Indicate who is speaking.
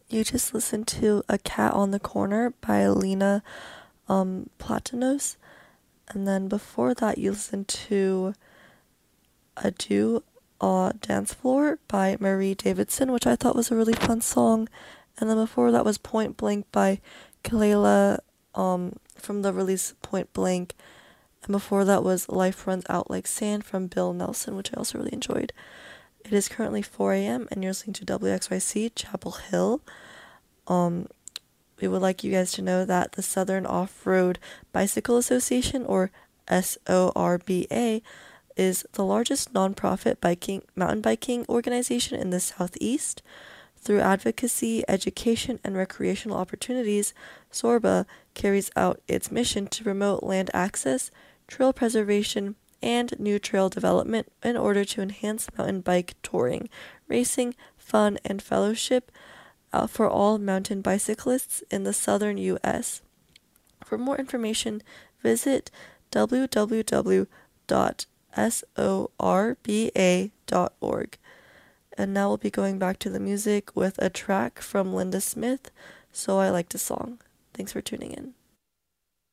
Speaker 1: You just listened to A Cat on the Corner by Lena Platanos. And then before that, you listened to A Do Dance Floor by Marie Davidson, which I thought was a really fun song. And then before that was Point Blank by Kalela from the release Point Blank. And before that was Life Runs Out Like Sand from Bill Nelson, which I also really enjoyed. It is currently 4 a.m. and you're listening to WXYC Chapel Hill. Um, we would like you guys to know that the Southern Off-Road Bicycle Association, or SORBA, is the largest nonprofit mountain biking organization in the Southeast. Through advocacy, education, and recreational opportunities, SORBA carries out its mission to promote land access, trail preservation, and new trail development in order to enhance mountain bike touring, racing, fun, and fellowship for all mountain bicyclists in the southern U.S. For more information, visit www.sorba.org. And now we'll be going back to the music with a track from Linda Smith, So I Like to Song. Thanks for tuning in.